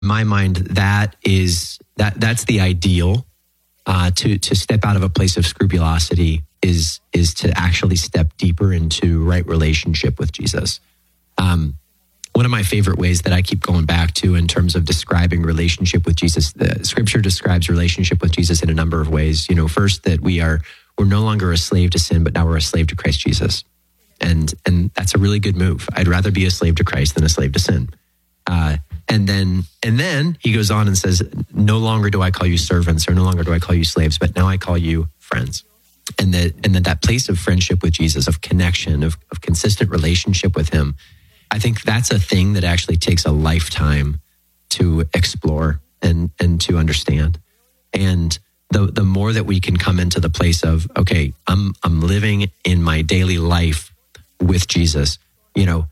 my mind, that's the ideal. To step out of a place of scrupulosity is to actually step deeper into right relationship with Jesus. One of my favorite ways that I keep going back to in terms of describing relationship with Jesus, the scripture describes relationship with Jesus in a number of ways. First that we're no longer a slave to sin, but now we're a slave to Christ Jesus. And that's a really good move. I'd rather be a slave to Christ than a slave to sin. And then he goes on and says, no longer do I call you servants, or no longer do I call you slaves, but now I call you friends. And that place of friendship with Jesus, of connection, of consistent relationship with him, I think that's a thing that actually takes a lifetime to explore and to understand. And the more that we can come into the place of, okay, I'm living in my daily life with Jesus, in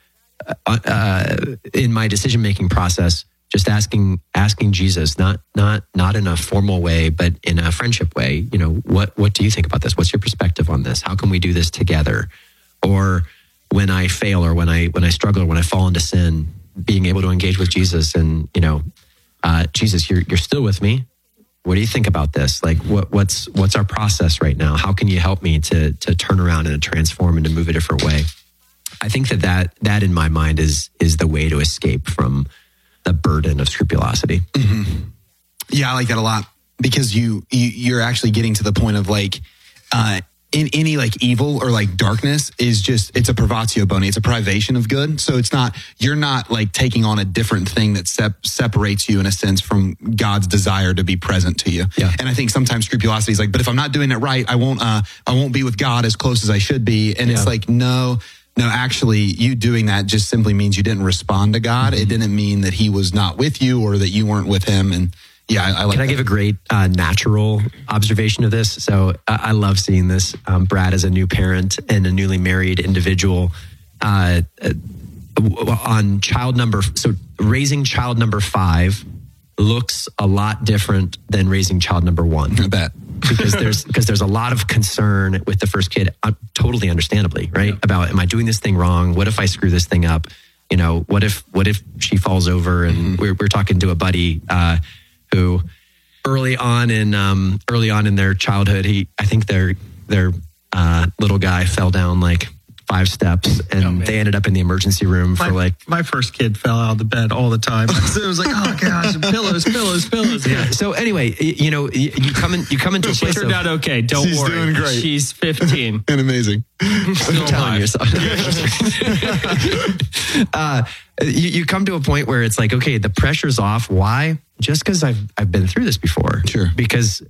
my decision-making process, just asking Jesus, not in a formal way, but in a friendship way, what do you think about this? What's your perspective on this? How can we do this together? Or when I fail, or when I struggle, or when I fall into sin, being able to engage with Jesus and, Jesus, you're still with me. What do you think about this? Like, what's our process right now? How can you help me to turn around and to transform and to move a different way? I think that in my mind is the way to escape from the burden of scrupulosity. Mm-hmm. Yeah, I like that a lot, because you're actually getting to the point of in any evil or darkness is just, it's a privatio boni, it's a privation of good. So you're not taking on a different thing that separates you in a sense from God's desire to be present to you. Yeah. And I think sometimes scrupulosity is but if I'm not doing it right, I won't be with God as close as I should be. And it's no, actually you doing that just simply means you didn't respond to God. Mm-hmm. It didn't mean that he was not with you or that you weren't with him. And yeah, I like Can I give a great natural observation of this? So I love seeing this. Brad is a new parent and a newly married individual on raising child number 5 looks a lot different than raising child number 1. I bet. because there's a lot of concern with the first kid, totally understandably, right? Yeah. About, am I doing this thing wrong? What if I screw this thing up? What if she falls over? And we're talking to a buddy who early on in their childhood, I think their little guy fell down 5 steps, and they ended up in the emergency room my first kid fell out of the bed all the time. So it was oh gosh, pillows. Yeah. So anyway, you come into a place. She turned out okay. Don't worry. She's doing great. She's 15 and amazing. Still telling yourself. You come to a point where it's okay, the pressure's off. Why? Just because I've been through this before. Sure. Because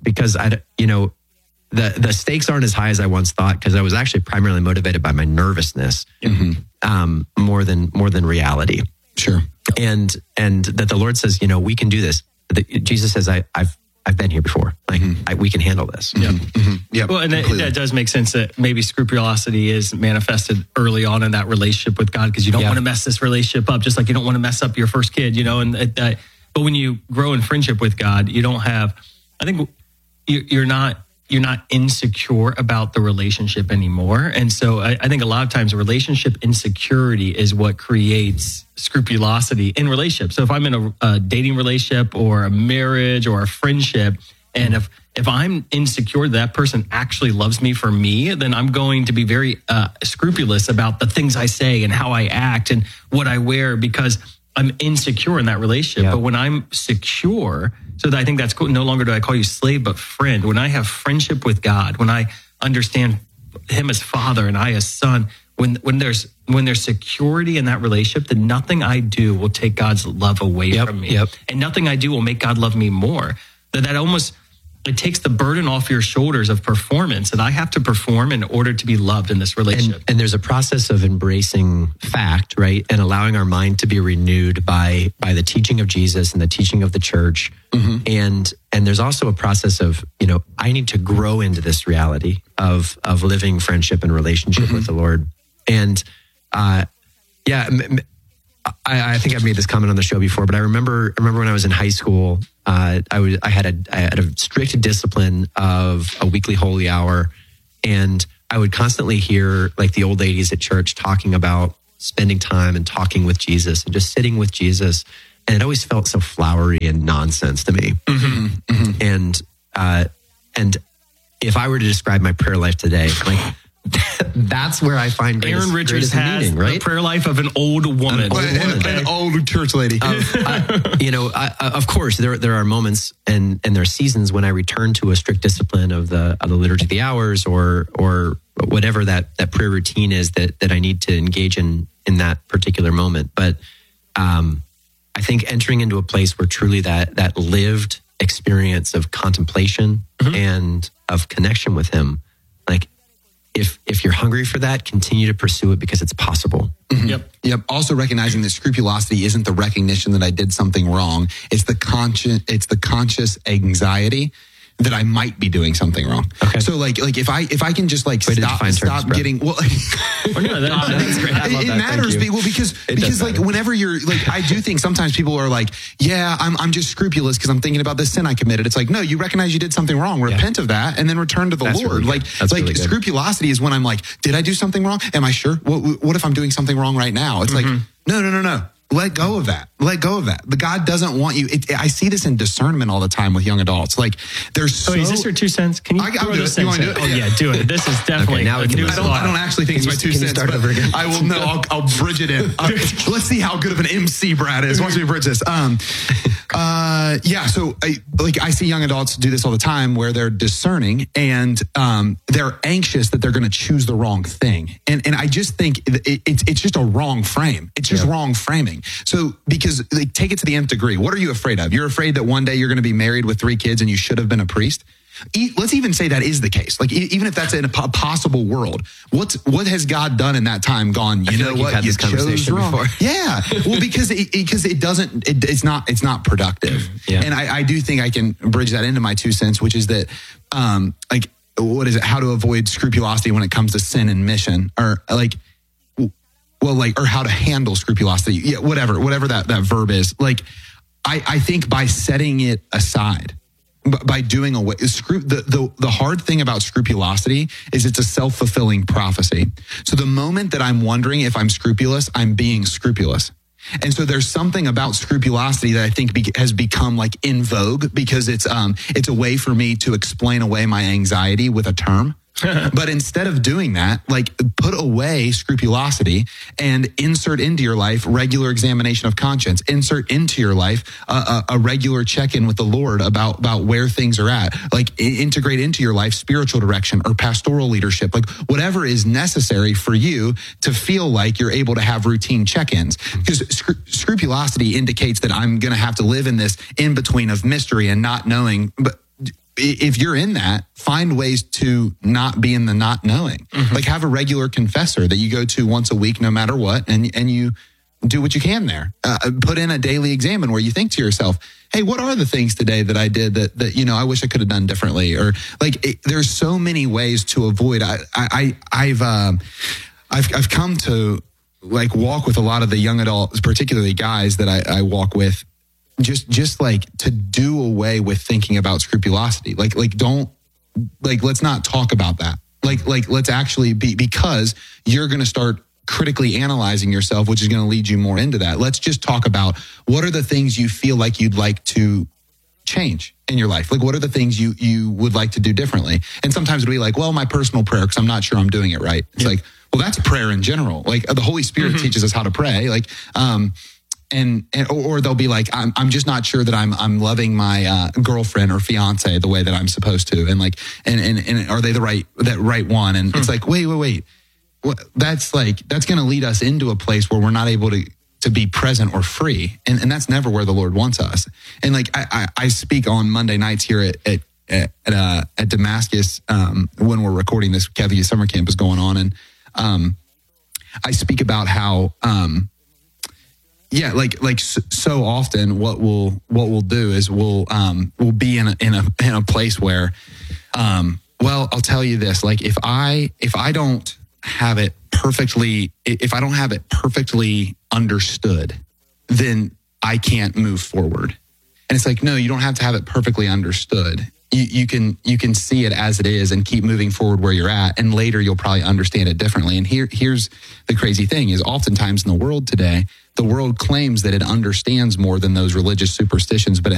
the stakes aren't as high as I once thought, because I was actually primarily motivated by my nervousness, more than reality. Sure. And that the Lord says, we can do this. Jesus says, I've been here before. We can handle this. Yeah. Mm-hmm. Yep. Well, and that does make sense that maybe scrupulosity is manifested early on in that relationship with God, because you don't want to mess this relationship up, just like you don't want to mess up your first kid, but when you grow in friendship with God, you don't have, I think you're not insecure about the relationship anymore. And so I think a lot of times relationship insecurity is what creates scrupulosity in relationships. So if I'm in a dating relationship or a marriage or a friendship, and if I'm insecure that person actually loves me for me, then I'm going to be very scrupulous about the things I say and how I act and what I wear, because I'm insecure in that relationship. Yeah. But when I'm secure, so that I think that's cool. No longer do I call you slave, but friend. When I have friendship with God, when I understand him as father and I as son, when there's security in that relationship, then nothing I do will take God's love away from me. Yep. And nothing I do will make God love me more. That almost, it takes the burden off your shoulders of performance, and I have to perform in order to be loved in this relationship. And there's a process of embracing fact, right? And allowing our mind to be renewed by the teaching of Jesus and the teaching of the church. Mm-hmm. And there's also a process of, I need to grow into this reality of living friendship and relationship with the Lord. And I think I've made this comment on the show before, but I remember when I was in high school, I had a strict discipline of a weekly holy hour, and I would constantly hear the old ladies at church talking about spending time and talking with Jesus and just sitting with Jesus. it always felt so flowery and nonsense to me. And if I were to describe my prayer life today, like that's where I find Aaron Richards has meaning, right? The prayer life of an old woman. An old church lady. Of course, there are moments and there are seasons when I return to a strict discipline of the liturgy of the hours or whatever that prayer routine is that I need to engage in that particular moment. But I think entering into a place where truly that lived experience of contemplation and of connection with him, like if you're hungry for that, continue to pursue it because it's possible. Yep. Also recognizing that scrupulosity isn't the recognition that I did something wrong. It's the conscious anxiety that I might be doing something wrong. Okay. So like if I can just like stop getting well. That's great. It matters because like whenever you're like, I do think sometimes people are like, yeah, I'm just scrupulous because I'm thinking about this sin I committed. It's like, no, you recognize you did something wrong, repent of that, and then return to the Lord. Really like scrupulosity is when I'm like, did I do something wrong? Am I sure? What if I'm doing something wrong right now? It's like, no. Let go of that. Let go of that. The God doesn't want you. I see this in discernment all the time with young adults. Like there's so. Is this your 2 cents? Can you throw the cents in? Oh yeah, do it. This is definitely. Now I don't actually think it's my 2 cents. Start over again? I will. No, I'll bridge it in. Let's see how good of an MC Brad is once we bridge this. Yeah. So I see young adults do this all the time where they're discerning and they're anxious that they're going to choose the wrong thing. And I just think it's just a wrong frame. It's just wrong framing. So because take it to the nth degree. What are you afraid of? You're afraid that one day you're going to be married with 3 kids and you should have been a priest? Let's even say that is the case. Like even if that's in a possible world, what has God done in that time? Gone. You know what? You chose wrong. Before. Yeah. Well, because it's not productive. Yeah. And I do think I can bridge that into my 2 cents, which is that what is it? How to avoid scrupulosity when it comes to sin and mission, or or how to handle scrupulosity. Yeah, whatever that verb is. Like, I think by setting it aside, by doing away, the hard thing about scrupulosity is it's a self-fulfilling prophecy. So the moment that I'm wondering if I'm scrupulous, I'm being scrupulous. And so there's something about scrupulosity that I think has become like in vogue because it's a way for me to explain away my anxiety with a term. But instead of doing that, like put away scrupulosity and insert into your life regular examination of conscience. Insert into your life a regular check-in with the Lord about where things are at. Like integrate into your life spiritual direction or pastoral leadership, like whatever is necessary for you to feel like you're able to have routine check-ins. Because scrupulosity indicates that I'm going to have to live in this in-between of mystery and not knowing. But if you're in that, find ways to not be in the not knowing. Like have a regular confessor that you go to once a week, no matter what, and you do what you can there. Put in a daily examine where you think to yourself, hey, what are the things today that I did that I wish I could have done differently? Or there's so many ways to avoid. I've come to like walk with a lot of the young adults, particularly guys that I walk with. Just like to do away with thinking about scrupulosity. Let's not talk about that. Let's actually because you're going to start critically analyzing yourself, which is going to lead you more into that. Let's just talk about what are the things you feel like you'd like to change in your life? Like, what are the things you would like to do differently? And sometimes it'll be like, well, my personal prayer, because I'm not sure I'm doing it right. It's like, well, that's prayer in general. Like the Holy Spirit teaches us how to pray. Like, or they'll be like, I'm just not sure that I'm loving my girlfriend or fiance the way that I'm supposed to, and are they the right one? And it's like, wait, that's going to lead us into a place where we're not able to be present or free, and that's never where the Lord wants us. And like I speak on Monday nights here at Damascus when we're recording this. Kathy summer camp is going on, and I speak about how. So often what we'll do is we'll be in a place where, I'll tell you this, like if I don't have it perfectly understood, then I can't move forward. And it's like, no, you don't have to have it perfectly understood. you can see it as it is and keep moving forward where you're at, and later you'll probably understand it differently. And here's the crazy thing is, oftentimes in the world today, the world claims that it understands more than those religious superstitions, but it